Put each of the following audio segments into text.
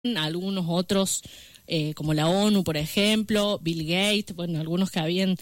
algunos otros, como la ONU, por ejemplo, Bill Gates, bueno, algunos que habían...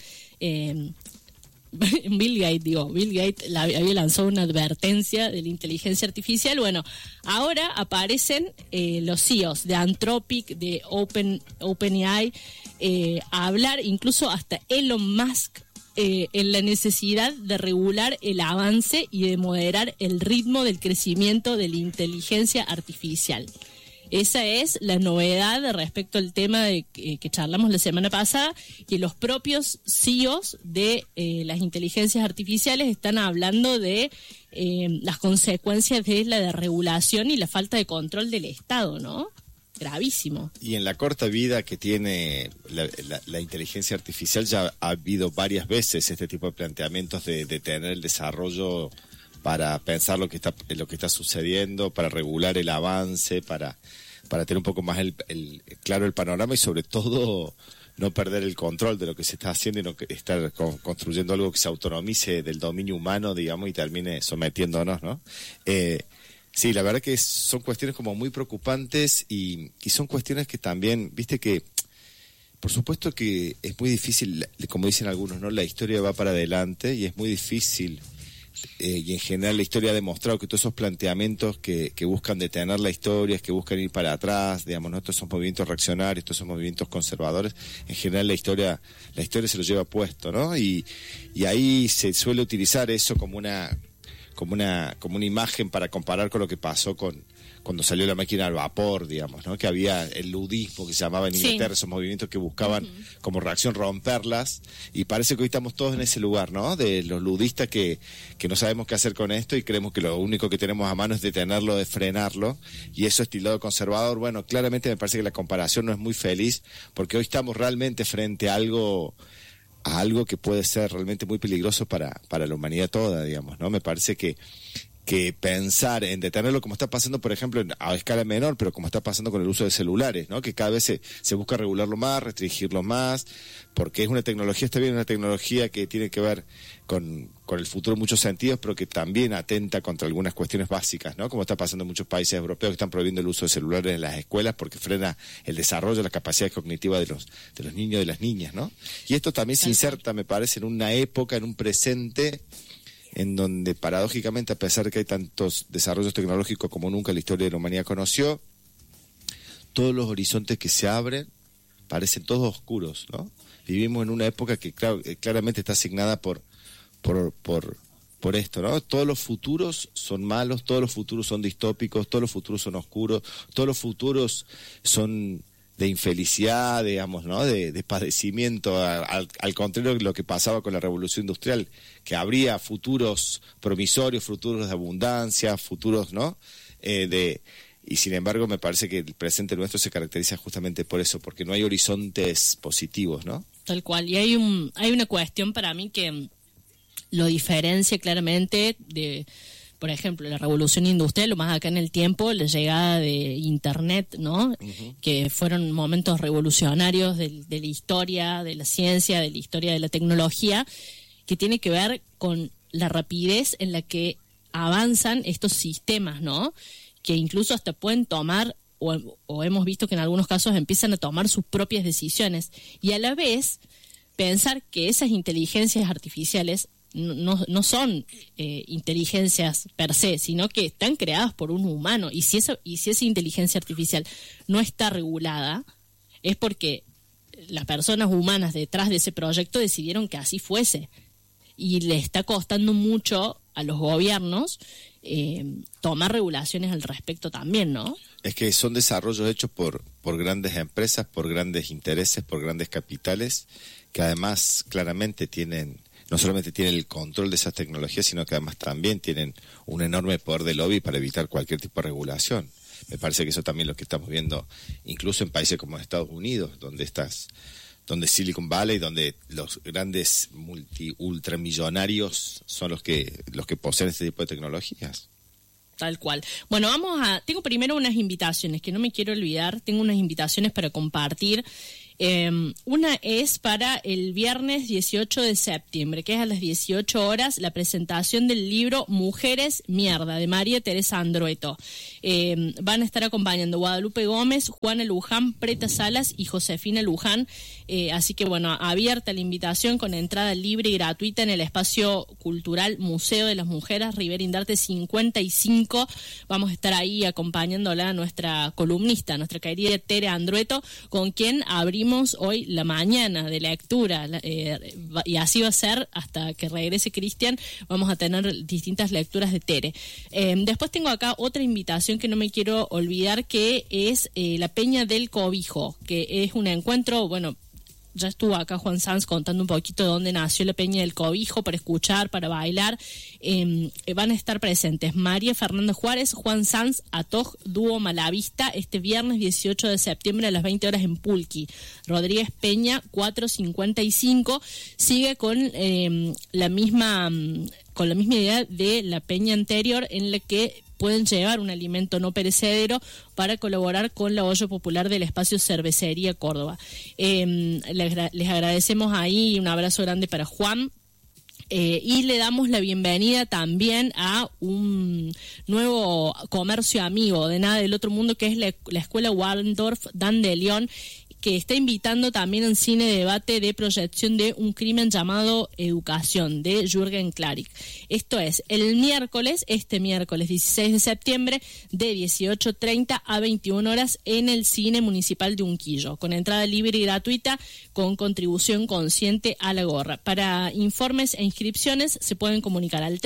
Bill Gates había lanzado una advertencia de la inteligencia artificial. Bueno, ahora aparecen los CEOs de Anthropic, de OpenAI, a hablar, incluso hasta Elon Musk, en la necesidad de regular el avance y de moderar el ritmo del crecimiento de la inteligencia artificial. Esa es la novedad respecto al tema de que charlamos la semana pasada, que los propios CEOs de las inteligencias artificiales están hablando de las consecuencias de la desregulación y la falta de control del Estado, ¿no? Gravísimo. Y en la corta vida que tiene la inteligencia artificial ya ha habido varias veces este tipo de planteamientos de tener el desarrollo para pensar lo que está sucediendo, para regular el avance, para tener un poco más claro el panorama y sobre todo no perder el control de lo que se está haciendo y no estar construyendo algo que se autonomice del dominio humano, digamos, y termine sometiéndonos, ¿no? Sí, la verdad que son cuestiones como muy preocupantes y son cuestiones que también, viste que, por supuesto que es muy difícil, como dicen algunos, ¿no? La historia va para adelante y es muy difícil. Y en general la historia ha demostrado que todos esos planteamientos que buscan detener la historia, que buscan ir para atrás, digamos, ¿no? Todos esos movimientos reaccionarios, todos esos movimientos conservadores, en general la historia se lo lleva puesto, ¿no? Y ahí se suele utilizar eso como una imagen para comparar con lo que pasó cuando salió la máquina al vapor, digamos, ¿no? Que había el ludismo que se llamaba en Inglaterra, esos movimientos que buscaban como reacción romperlas, y parece que hoy estamos todos en ese lugar, ¿no? De los ludistas que no sabemos qué hacer con esto y creemos que lo único que tenemos a mano es detenerlo, de frenarlo, y eso estilado conservador. Bueno, claramente me parece que la comparación no es muy feliz, porque hoy estamos realmente frente a algo que puede ser realmente muy peligroso para la humanidad toda, digamos, ¿no? Me parece que pensar en detenerlo, como está pasando, por ejemplo, a escala menor, pero como está pasando con el uso de celulares, ¿no? Que cada vez se busca regularlo más, restringirlo más, porque es una tecnología, está bien, una tecnología que tiene que ver con el futuro en muchos sentidos, pero que también atenta contra algunas cuestiones básicas, ¿no? Como está pasando en muchos países europeos que están prohibiendo el uso de celulares en las escuelas porque frena el desarrollo, la capacidad cognitiva de los niños y de las niñas, ¿no? Y esto también se inserta, me parece, en una época, en un presente, en donde paradójicamente, a pesar de que hay tantos desarrollos tecnológicos como nunca la historia de la humanidad conoció, todos los horizontes que se abren parecen todos oscuros, ¿no? Vivimos en una época que claramente está asignada por esto, ¿no? Todos los futuros son malos, todos los futuros son distópicos, todos los futuros son oscuros, todos los futuros son de infelicidad, digamos, ¿no? De padecimiento, al contrario de lo que pasaba con la revolución industrial, que habría futuros promisorios, futuros de abundancia, futuros, ¿no? Y sin embargo me parece que el presente nuestro se caracteriza justamente por eso, porque no hay horizontes positivos, ¿no? Tal cual, y hay una cuestión para mí que lo diferencia claramente de, por ejemplo, la revolución industrial, o más acá en el tiempo, la llegada de Internet, ¿no? Que fueron momentos revolucionarios de la historia, de la ciencia, de la historia de la tecnología, que tiene que ver con la rapidez en la que avanzan estos sistemas, ¿no? Que incluso hasta pueden tomar, o hemos visto que en algunos casos empiezan a tomar sus propias decisiones, y a la vez pensar que esas inteligencias artificiales no son inteligencias per se, sino que están creadas por un humano, y si esa inteligencia artificial no está regulada, es porque las personas humanas detrás de ese proyecto decidieron que así fuese, y le está costando mucho a los gobiernos tomar regulaciones al respecto también, ¿no? Es que son desarrollos hechos por grandes empresas, por grandes intereses, por grandes capitales, que además claramente no solamente tienen el control de esas tecnologías, sino que además también tienen un enorme poder de lobby para evitar cualquier tipo de regulación. Me parece que eso también es lo que estamos viendo, incluso en países como Estados Unidos, donde Silicon Valley, donde los grandes ultramillonarios son los que poseen este tipo de tecnologías. Tal cual. Bueno, tengo primero unas invitaciones que no me quiero olvidar. Tengo unas invitaciones para compartir Una es para el viernes 18 de septiembre, que es a las 18 horas, la presentación del libro Mujeres Mierda, de María Teresa Andrueto. Van a estar acompañando Guadalupe Gómez, Juana Luján, Preta Salas y Josefina Luján. Así que, bueno, abierta la invitación con entrada libre y gratuita en el espacio cultural Museo de las Mujeres, Rivera Indarte 55. Vamos a estar ahí acompañándola a nuestra columnista, nuestra querida Tere Andrueto, con quien abrimos hoy la mañana de lectura, y así va a ser hasta que regrese Cristian. Vamos a tener distintas lecturas de Tere. Después tengo acá otra invitación que no me quiero olvidar, que es la Peña del Cobijo, que es un encuentro, bueno, ya estuvo acá Juan Sanz contando un poquito de dónde nació la Peña del Cobijo, para escuchar, para bailar. Van a estar presentes María Fernanda Juárez, Juan Sanz, Atoj, Dúo Malavista, este viernes 18 de septiembre a las 20 horas en Pulqui. Rodríguez Peña 455, sigue con la misma idea de la peña anterior, en la que pueden llevar un alimento no perecedero para colaborar con la olla popular del espacio Cervecería Córdoba. Les agradecemos ahí, un abrazo grande para Juan. Y le damos la bienvenida también a un nuevo comercio amigo de Nada del Otro Mundo, que es la Escuela Waldorf Dan de León, que está invitando también en cine debate de proyección de Un crimen llamado Educación, de Jürgen Klarik. Esto es este miércoles 16 de septiembre, de 18:30 a 21 horas en el Cine Municipal de Unquillo, con entrada libre y gratuita, con contribución consciente a la gorra. Para informes e inscripciones se pueden comunicar al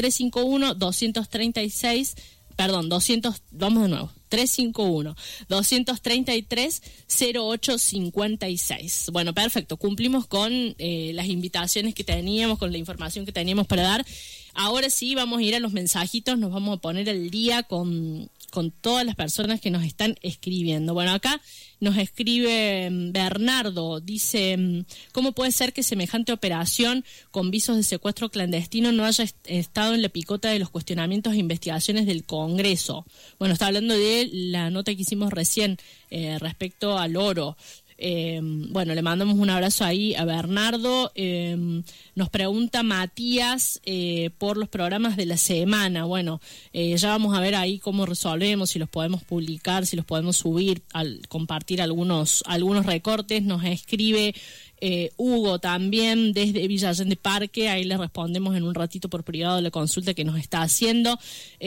351-233-0856. Bueno, perfecto, cumplimos con las invitaciones que teníamos, con la información que teníamos para dar. Ahora sí, vamos a ir a los mensajitos, nos vamos a poner al día con todas las personas que nos están escribiendo. Bueno, acá nos escribe Bernardo, dice: ¿cómo puede ser que semejante operación con visos de secuestro clandestino no haya estado en la picota de los cuestionamientos e investigaciones del Congreso? Bueno, está hablando de la nota que hicimos recién respecto al oro. Bueno, le mandamos un abrazo ahí a Bernardo. Nos pregunta Matías por los programas de la semana. Bueno, ya vamos a ver ahí cómo resolvemos, si los podemos publicar, si los podemos subir, compartir algunos recortes. Nos escribe Hugo también desde Villa Allende Parque, ahí le respondemos en un ratito por privado la consulta que nos está haciendo.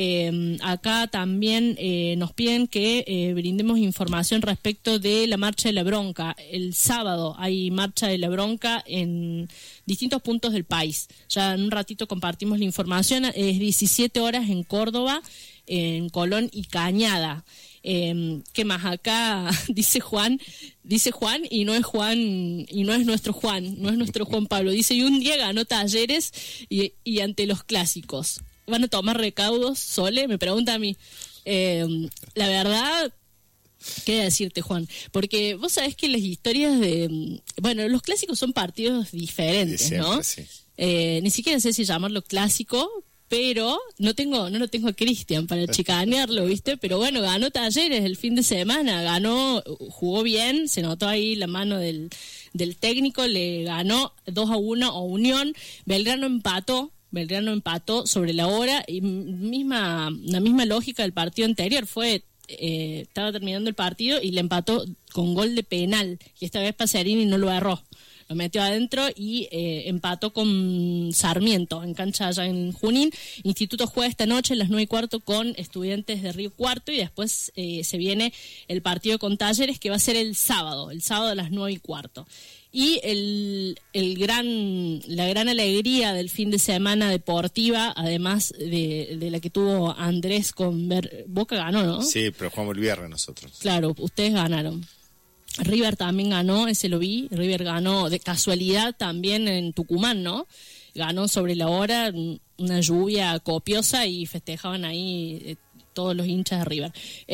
Acá también nos piden que brindemos información respecto de la Marcha de la Bronca. El sábado hay Marcha de la Bronca en distintos puntos del país. Ya en un ratito compartimos la información. Es 17 horas en Córdoba, en Colón y Cañada. ¿Qué más? Acá dice Juan, y no es nuestro Juan, no es nuestro Juan Pablo. Dice: y un día ganó Talleres y ante los clásicos. ¿Van a tomar recaudos, Sole? Me pregunta a mí. La verdad, ¿qué decirte, Juan? Porque vos sabés que las historias bueno, los clásicos son partidos diferentes, siempre, ¿no? Sí. Ni siquiera sé si llamarlo clásico, pero no lo tengo a Cristian para chicanearlo, ¿viste? Pero bueno, ganó Talleres el fin de semana, jugó bien, se notó ahí la mano del técnico, le ganó 2-1 a Unión. Belgrano empató sobre la hora, y la misma lógica del partido anterior. Estaba terminando el partido y le empató con gol de penal, y esta vez Pacerini no lo erró. Lo metió adentro y empató con Sarmiento en cancha allá en Junín. Instituto juega esta noche a las 9:15 con Estudiantes de Río Cuarto, y después se viene el partido con Talleres, que va a ser el sábado a las 9:15. Y la gran alegría del fin de semana deportiva, además de la que tuvo Andrés con Boca, ganó, ¿no? Sí, pero jugamos el viernes nosotros. Claro, ustedes ganaron. River también ganó, ese lo vi. River ganó de casualidad también en Tucumán, ¿no? Ganó sobre la hora, una lluvia copiosa, y festejaban ahí todos los hinchas de River.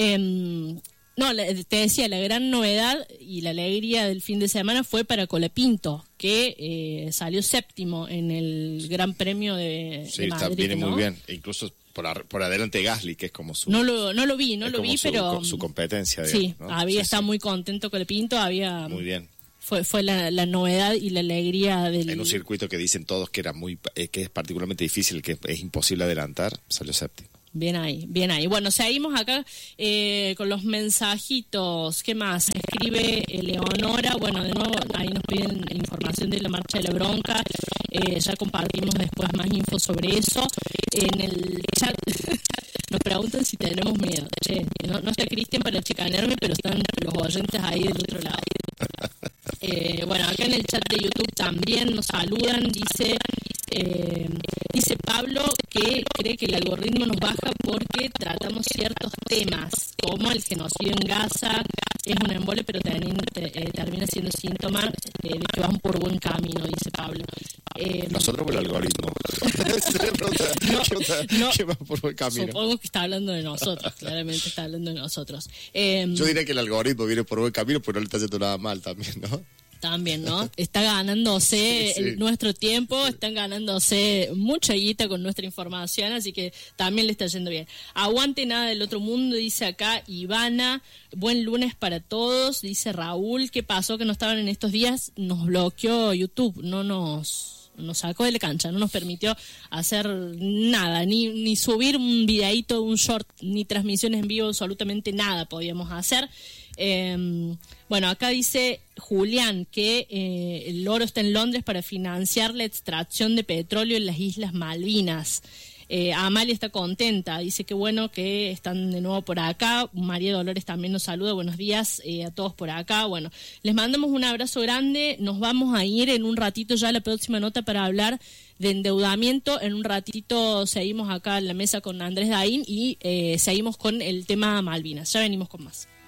Te decía, la gran novedad y la alegría del fin de semana fue para Colapinto, que salió séptimo en el Gran Premio de Madrid. Viene, ¿no? Muy bien, e incluso por adelante Gasly, que es como su... No lo vi, pero... Su competencia, digamos, sí, ¿no? Está muy contento Colapinto, Muy bien. fue la novedad y la alegría del... En un circuito que dicen todos que era que es particularmente difícil, que es imposible adelantar, salió séptimo. Bien ahí, bien ahí. Bueno, seguimos acá con los mensajitos. ¿Qué más? Escribe Leonora. Bueno, de nuevo, ahí nos piden información de la Marcha de la Bronca. Ya compartimos después más info sobre eso. En el chat nos preguntan si tenemos miedo. Che, no está Cristian para chicanearme, pero están los oyentes ahí del otro lado. Bueno, acá en el chat de YouTube también nos saludan. Dice Pablo que cree que el algoritmo nos baja porque tratamos ciertos temas, como el genocidio en Gaza, es un embole, pero termina siendo síntoma de que van por buen camino, dice Pablo. ¿Nosotros o el algoritmo? ¿Qué va por buen camino? Supongo que está hablando de nosotros, claramente está hablando de nosotros. Yo diría que el algoritmo viene por buen camino, pero no le está haciendo nada mal también, ¿no? También, ¿no? Está ganándose nuestro tiempo, están ganándose mucha guita con nuestra información, así que también le está yendo bien. Aguante nada del otro mundo, dice acá Ivana. Buen lunes para todos, dice Raúl. ¿Qué pasó que no estaban en estos días? Nos bloqueó YouTube, nos sacó de la cancha, no nos permitió hacer nada, ni subir un videíto, un short, ni transmisiones en vivo, absolutamente nada podíamos hacer. Bueno, acá dice Julián que el oro está en Londres para financiar la extracción de petróleo en las Islas Malvinas. Amalia está contenta, dice que bueno que están de nuevo por acá. María Dolores también nos saluda, buenos días a todos por acá. Bueno, les mandamos un abrazo grande, nos vamos a ir en un ratito ya a la próxima nota para hablar de endeudamiento. En un ratito seguimos acá en la mesa con Andrés Daín y seguimos con el tema Malvinas. Ya venimos con más.